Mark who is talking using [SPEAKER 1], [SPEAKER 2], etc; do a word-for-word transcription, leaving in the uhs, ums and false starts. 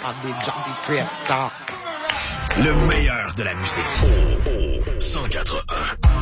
[SPEAKER 1] On est Johnny Crip,
[SPEAKER 2] Le meilleur de la musique. cent quatre-un.